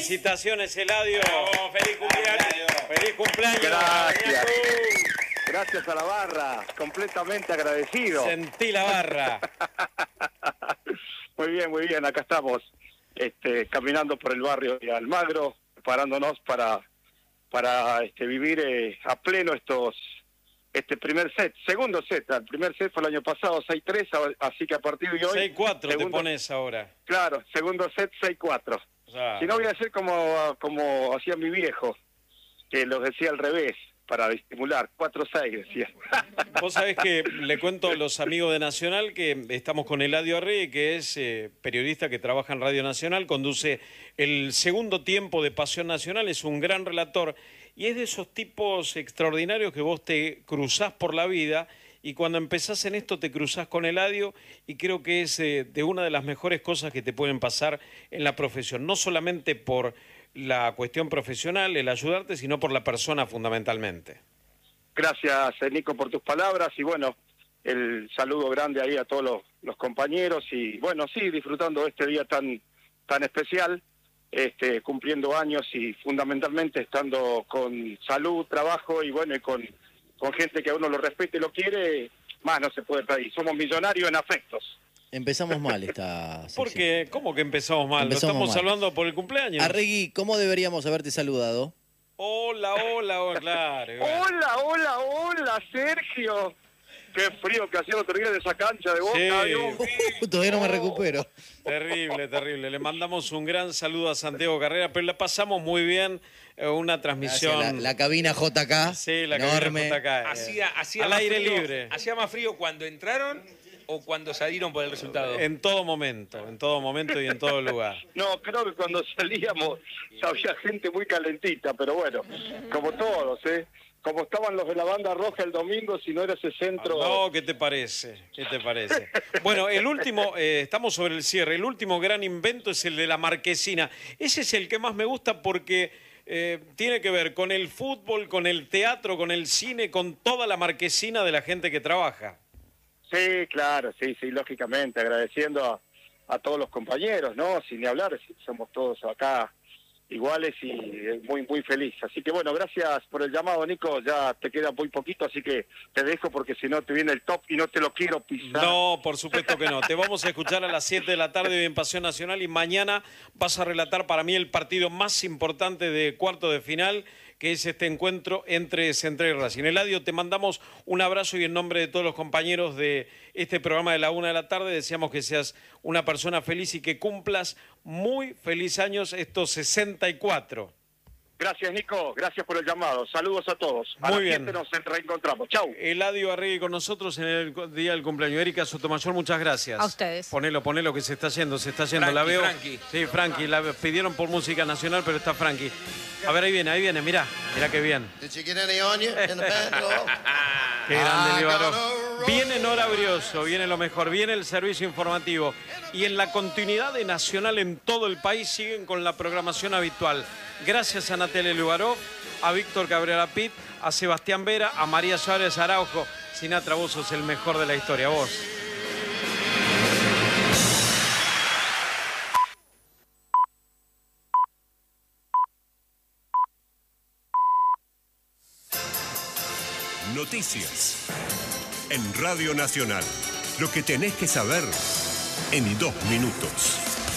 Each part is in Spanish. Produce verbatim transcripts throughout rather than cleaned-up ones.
Felicitaciones, Eladio. Oh, feliz cumpleaños. Feliz cumpleaños. Gracias. Gracias a la barra. Completamente agradecido. Sentí la barra. Muy bien, muy bien. Acá estamos este, caminando por el barrio de Almagro, preparándonos para, para este, vivir eh, a pleno estos este primer set. Segundo set. El primer set fue el año pasado, seis tres, así que a partir de hoy... seis cuatro te pones ahora. Claro, segundo set, seis cuatro. O sea, si no, voy a hacer como, como hacía mi viejo, que los decía al revés, para estimular, cuatro seis decía. Vos sabés que le cuento a los amigos de Nacional que estamos con Eladio Arregui, que es eh, periodista que trabaja en Radio Nacional, conduce el segundo tiempo de Pasión Nacional, es un gran relator y es de esos tipos extraordinarios que vos te cruzás por la vida. Y cuando empezás en esto te cruzás con Eladio y creo que es eh, de una de las mejores cosas que te pueden pasar en la profesión. No solamente por la cuestión profesional, el ayudarte, sino por la persona fundamentalmente. Gracias, Nico, por tus palabras y bueno, el saludo grande ahí a todos los, los compañeros y bueno, sí, disfrutando de este día tan, tan especial, este, cumpliendo años y fundamentalmente estando con salud, trabajo y bueno, y con... con gente que a uno lo respete y lo quiere, más no se puede pedir. Somos millonarios en afectos. Empezamos mal esta sección. ¿Por qué? ¿Cómo que empezamos mal? Empezamos ¿Lo estamos mal. saludando por el cumpleaños? Arregui, ¿cómo deberíamos haberte saludado? Hola, hola, hola, claro. Hola, hola, hola, Sergio. Qué frío que hacía el otro día de esa cancha de Boca. Sí. Dios. Uh, todavía no me recupero. Terrible, terrible. Le mandamos un gran saludo a Santiago Carrera, pero la pasamos muy bien. eh, Una transmisión. Gracias, la, la cabina J K. Sí, la enorme. cabina J K. eh, Hacía, hacía al más aire frío, libre. ¿Hacía más frío cuando entraron o cuando salieron por el resultado? En todo momento, en todo momento y en todo lugar. No, creo que cuando salíamos había gente muy calentita, pero bueno, como todos, ¿eh? Como estaban los de la banda roja el domingo, si no era ese centro... No, ¿qué te parece? ¿Qué te parece? Bueno, el último, eh, estamos sobre el cierre, el último gran invento es el de la marquesina. Ese es el que más me gusta porque eh, tiene que ver con el fútbol, con el teatro, con el cine, con toda la marquesina de la gente que trabaja. Sí, claro, sí, sí, lógicamente, agradeciendo a, a todos los compañeros, ¿no? Sin ni hablar, somos todos acá iguales y muy, muy feliz. Así que bueno, gracias por el llamado, Nico, ya te queda muy poquito, así que te dejo porque si no te viene el top y no te lo quiero pisar. No, por supuesto que no. Te vamos a escuchar a las siete de la tarde hoy en Pasión Nacional y mañana vas a relatar para mí el partido más importante de cuarto de final, que es este encuentro entre Central y Racing. Eladio, te mandamos un abrazo y en nombre de todos los compañeros de este programa de la una de la tarde deseamos que seas una persona feliz y que cumplas muy feliz años estos sesenta y cuatro. Gracias, Nico, gracias por el llamado. Saludos a todos. A Muy las bien. siete nos reencontramos. Chau. Eladio Arregui con nosotros en el día del cumpleaños. Erika Sotomayor, muchas gracias. A ustedes. Ponelo, ponelo que se está yendo, se está yendo. Frankie, la veo. Frankie. Sí, Frankie, la pidieron por música nacional, pero está Frankie. A ver, ahí viene, ahí viene, mirá, mirá qué bien. Did you get any onion in the pan roll? Qué grande, Líbaro. Viene Nora Brioso, viene lo mejor, viene el servicio informativo. Y en la continuidad de Nacional en todo el país siguen con la programación habitual. Gracias a Natalia Lugaró, a Víctor Cabrera Pitt, a Sebastián Vera, a María Suárez Araujo. Sinatra, vos sos el mejor de la historia, vos. Noticias en Radio Nacional. Lo que tenés que saber en dos minutos.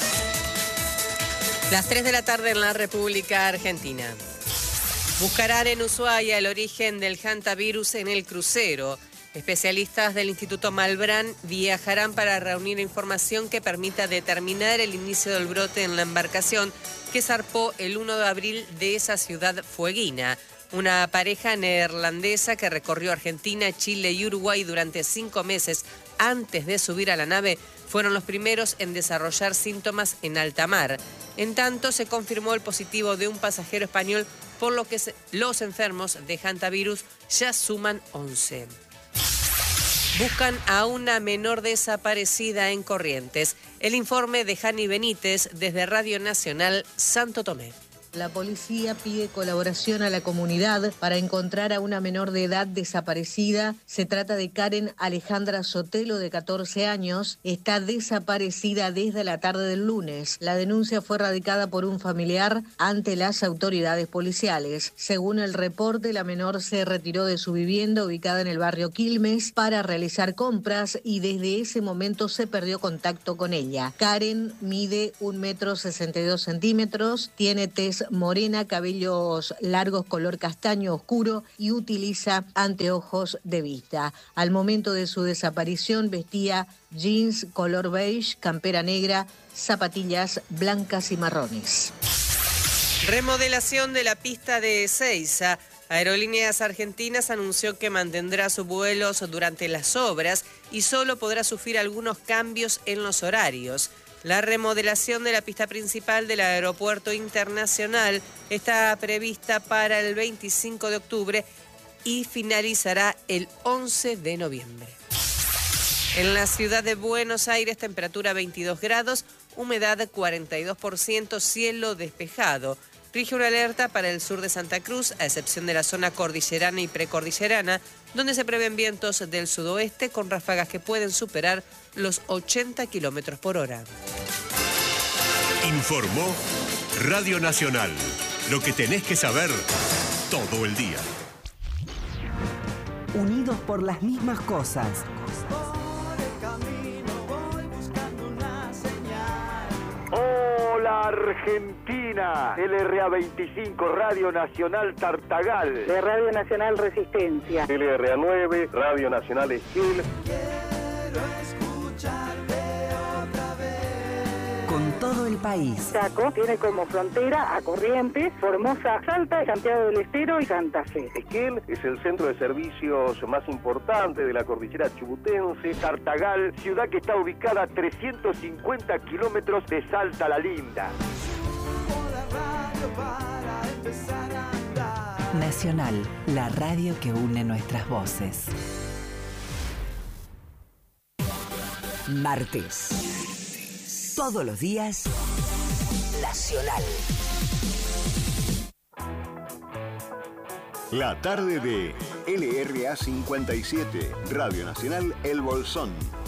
Las tres de la tarde en la República Argentina. Buscarán en Ushuaia el origen del hantavirus en el crucero. Especialistas del Instituto Malbrán viajarán para reunir información que permita determinar el inicio del brote en la embarcación que zarpó el uno de abril de esa ciudad fueguina. Una pareja neerlandesa que recorrió Argentina, Chile y Uruguay durante cinco meses antes de subir a la nave fueron los primeros en desarrollar síntomas en alta mar. En tanto, se confirmó el positivo de un pasajero español, por lo que se, los enfermos de hantavirus ya suman once. Buscan a una menor desaparecida en Corrientes. El informe de Jani Benítez desde Radio Nacional Santo Tomé. La policía pide colaboración a la comunidad para encontrar a una menor de edad desaparecida. Se trata de Karen Alejandra Sotelo, de catorce años. Está desaparecida desde la tarde del lunes. La denuncia fue radicada por un familiar ante las autoridades policiales. Según el reporte, la menor se retiró de su vivienda ubicada en el barrio Quilmes para realizar compras y desde ese momento se perdió contacto con ella. Karen mide un metro sesenta y dos centímetros, tiene tez morena, cabellos largos color castaño oscuro y utiliza anteojos de vista. Al momento de su desaparición vestía jeans color beige, campera negra, zapatillas blancas y marrones. Remodelación de la pista de Ezeiza. Aerolíneas Argentinas anunció que mantendrá sus vuelos durante las obras y solo podrá sufrir algunos cambios en los horarios. La remodelación de la pista principal del Aeropuerto Internacional está prevista para el veinticinco de octubre y finalizará el once de noviembre. En la ciudad de Buenos Aires, temperatura veintidós grados, humedad cuarenta y dos por ciento, cielo despejado. Rige una alerta para el sur de Santa Cruz, a excepción de la zona cordillerana y precordillerana, donde se prevén vientos del sudoeste con ráfagas que pueden superar los ochenta kilómetros por hora. Informó Radio Nacional. Lo que tenés que saber todo el día. Unidos por las mismas cosas. Hola Argentina, L R A veinticinco, Radio Nacional Tartagal. De Radio Nacional Resistencia. L R A nueve, Radio Nacional Esquil. Con todo el país. Chaco tiene como frontera a Corrientes, Formosa, Salta, Santiago del Estero y Santa Fe. Esquel es el centro de servicios más importante de la cordillera chubutense. Tartagal, ciudad que está ubicada a trescientos cincuenta kilómetros de Salta la Linda. Nacional, la radio que une nuestras voces. Martes. Todos los días, Nacional. La tarde de L R A cincuenta y siete, Radio Nacional El Bolsón.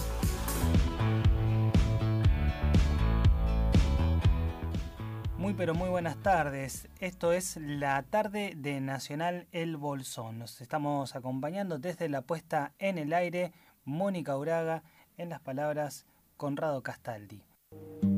Muy pero muy buenas tardes. Esto es la tarde de Nacional El Bolsón. Nos estamos acompañando desde la puesta en el aire, Mónica Uraga, en las palabras Conrado Castaldi.